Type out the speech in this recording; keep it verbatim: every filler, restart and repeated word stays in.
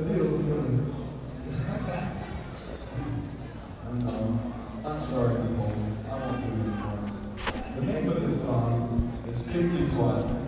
deals with it. I know. I'm sorry, Nicole. I won't do it anymore. The name of this song is Piggly Twat.